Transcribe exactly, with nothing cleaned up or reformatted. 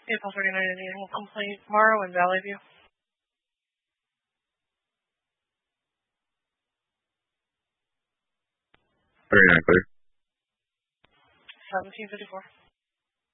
April thirty-nine annual complaint tomorrow in Valley View. thirty-nine clear. seventeen fifty-four.